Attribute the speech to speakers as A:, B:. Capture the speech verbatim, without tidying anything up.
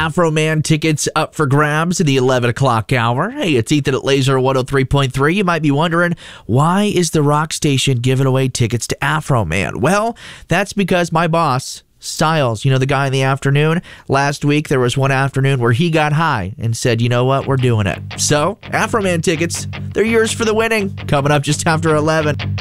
A: Afroman tickets up for grabs in the eleven o'clock hour. Hey, it's Ethan at Laser one oh three point three. You might be wondering, why is the rock station giving away tickets to Afroman? Well, that's because my boss, Styles, you know, the guy in the afternoon, last week there was one afternoon where he got high and said, you know what, we're doing it. So, Afroman tickets, they're yours for the winning. Coming up just after eleven.